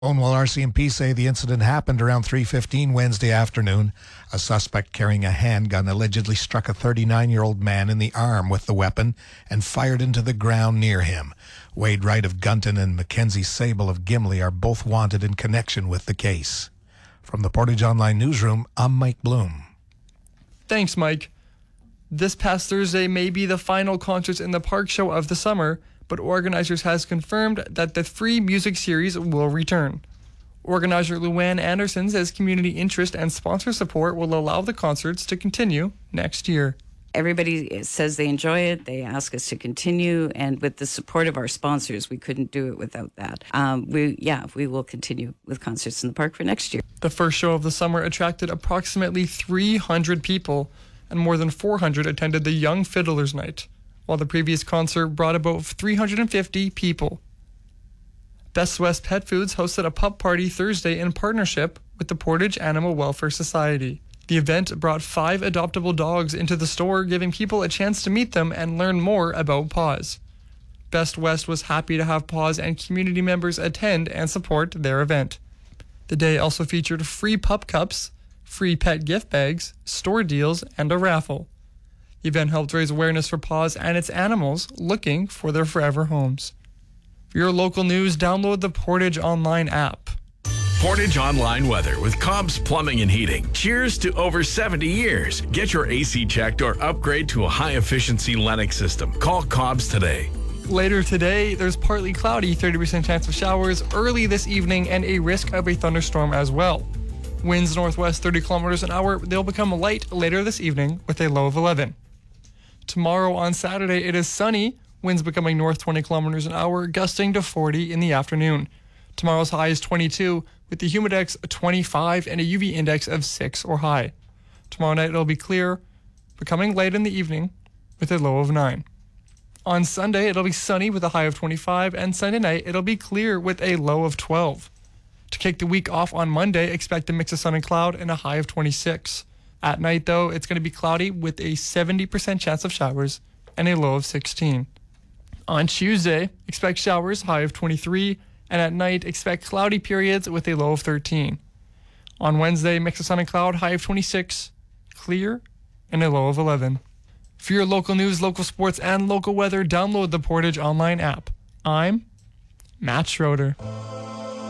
While RCMP say the incident happened around 3:15 Wednesday afternoon. A suspect carrying a handgun allegedly struck a 39-year-old man in the arm with the weapon and fired into the ground near him. Wade Wright of Gunton and Mackenzie Sable of Gimli are both wanted in connection with the case. From the Portage Online newsroom, I'm Mike Bloom. Thanks, Mike. This past Thursday may be the final Concerts in the Park show of the summer, but organizers has confirmed that the free music series will return. Organizer Luann Anderson says community interest and sponsor support will allow the concerts to continue next year. Everybody says they enjoy it. They ask us to continue, and with the support of our sponsors, we couldn't do it without that. We will continue with Concerts in the Park for next year. The first show of the summer attracted approximately 300 people, and more than 400 attended the Young Fiddlers Night, while the previous concert brought about 350 people. Best West Pet Foods hosted a pup party Thursday in partnership with the Portage Animal Welfare Society. The event brought 5 adoptable dogs into the store, giving people a chance to meet them and learn more about Paws. Best West was happy to have Paws and community members attend and support their event. The day also featured free pup cups, free pet gift bags, store deals, and a raffle. The event helped raise awareness for Paws and its animals looking for their forever homes. For your local news, download the Portage Online app. Portage Online weather with Cobb's Plumbing and Heating. Cheers to over 70 years. Get your AC checked or upgrade to a high-efficiency Lennox system. Call Cobb's today. Later today, there's partly cloudy, 30% chance of showers early this evening, and a risk of a thunderstorm as well. Winds northwest 30 kilometers an hour. They'll become light later this evening with a low of 11. Tomorrow on Saturday, it is sunny. Winds becoming north 20 kilometers an hour, gusting to 40 in the afternoon. Tomorrow's high is 22, with the humidex 25 and a UV index of 6 or high. Tomorrow night it'll be clear, becoming light in the evening, with a low of 9. On Sunday, it'll be sunny with a high of 25, and Sunday night it'll be clear with a low of 12. To kick the week off on Monday, expect a mix of sun and cloud and a high of 26. At night, though, it's going to be cloudy with a 70% chance of showers and a low of 16. On Tuesday, expect showers, high of 23, and at night, expect cloudy periods with a low of 13. On Wednesday, mix of sun and cloud, high of 26, clear, and a low of 11. For your local news, local sports, and local weather, download the Portage Online app. I'm Matt Schroeder.